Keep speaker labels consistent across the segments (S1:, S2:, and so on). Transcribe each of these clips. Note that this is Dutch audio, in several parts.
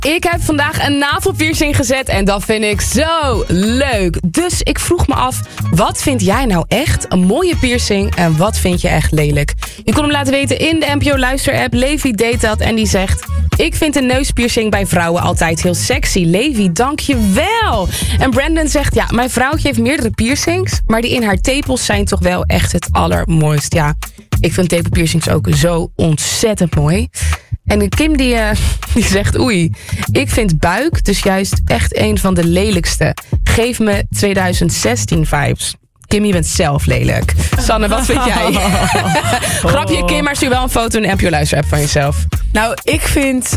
S1: Ik heb vandaag een navelpiercing gezet en dat vind ik zo leuk. Dus ik vroeg me af, wat vind jij nou echt een mooie piercing en wat vind je echt lelijk? Je kon hem laten weten in de NPO Luister-app. Levi deed dat en die zegt... Ik vind een neuspiercing bij vrouwen altijd heel sexy. Levi, dank je wel. En Brandon zegt, ja, mijn vrouwtje heeft meerdere piercings... maar die in haar tepels zijn toch wel echt het allermooist. Ja, ik vind tepelpiercings ook zo ontzettend mooi. En Kim die zegt, oei, ik vind buik dus juist echt een van de lelijkste. Geef me 2016 vibes. Kim, je bent zelf lelijk. Sanne, wat vind jij? Grapje, Kim, maar stuur wel een foto in de NPO Luister-app van jezelf.
S2: Nou, ik vind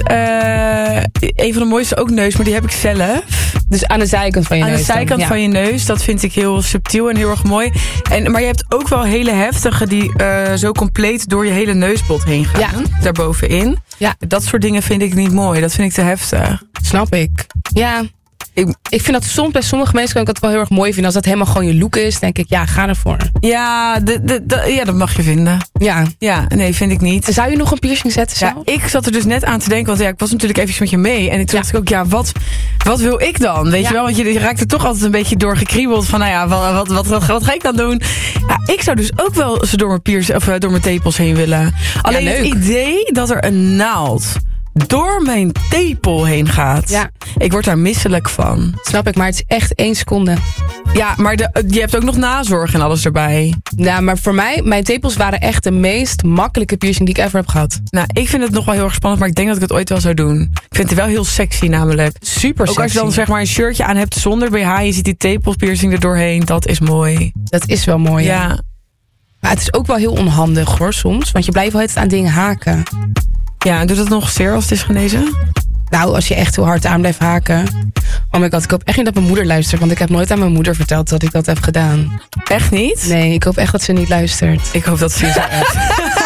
S2: een van de mooiste ook neus, maar die heb ik zelf.
S1: Dus aan de zijkant van je neus.
S2: Aan de zijkant van je neus, dat vind ik heel subtiel en heel erg mooi. Maar je hebt ook wel hele heftige die zo compleet door je hele neusbot heen gaan.
S1: Ja.
S2: Daarbovenin.
S1: Ja.
S2: Dat soort dingen vind ik niet mooi. Dat vind ik te heftig.
S1: Snap ik. Ja. Ik vind dat soms bij sommige mensen kan ik dat wel heel erg mooi vinden. Als dat helemaal gewoon je look is, denk ik, ja, ga ervoor.
S2: Ja, dat mag je vinden. Ja, nee, vind ik niet.
S1: Zou je nog een piercing zetten zelf?
S2: Ja, ik zat er dus net aan te denken, want ja, ik was natuurlijk even met je mee. En toen dacht ik ook, ja, wat wil ik dan? Weet je wel, want je raakt er toch altijd een beetje door gekriebeld van, nou ja, wat ga ik dan doen? Ja, ik zou dus ook wel eens door mijn tepels heen willen. Alleen het idee dat er een naald door mijn tepel heen gaat. Ja. Ik word daar misselijk van.
S1: Snap ik, maar het is echt 1 seconde.
S2: Ja, maar je hebt ook nog nazorg en alles erbij.
S1: Ja, maar voor mij, mijn tepels waren echt de meest makkelijke piercing die ik ever heb gehad.
S2: Nou, ik vind het nog wel heel erg spannend, maar ik denk dat ik het ooit wel zou doen. Ik vind het wel heel sexy namelijk.
S1: Super sexy.
S2: Ook als je dan zeg maar een shirtje aan hebt zonder BH, je ziet die tepelspiercing er doorheen, dat is mooi.
S1: Dat is wel mooi,
S2: ja.
S1: Maar het is ook wel heel onhandig hoor, soms. Want je blijft altijd aan dingen haken.
S2: Ja, en doet dat nog zeer als het is genezen?
S1: Nou, als je echt heel hard aan blijft haken. Oh my god, ik hoop echt niet dat mijn moeder luistert. Want ik heb nooit aan mijn moeder verteld dat ik dat heb gedaan.
S2: Echt niet?
S1: Nee, ik hoop echt dat ze niet luistert.
S2: Ik hoop dat ze zo echt.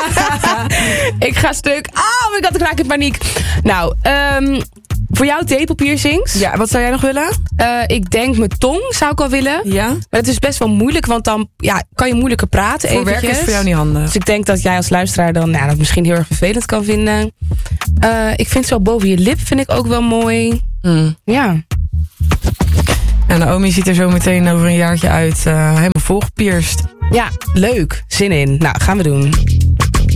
S1: Ik ga stuk. Oh my god, ik raak in paniek. Nou, voor jou tepelpiercings.
S2: Ja, wat zou jij nog willen?
S1: Ik denk mijn tong zou ik wel willen.
S2: Ja?
S1: Maar het is best wel moeilijk, want dan kan je moeilijker praten.
S2: Voor werk is het voor jou niet handig.
S1: Dus ik denk dat jij als luisteraar dan dat misschien heel erg vervelend kan vinden. Ik vind zo boven je lip vind ik ook wel mooi. Ja.
S2: En Naomi ziet er zo meteen over een jaartje uit. Helemaal volgepierst.
S1: Ja, leuk. Zin in. Nou, gaan we doen.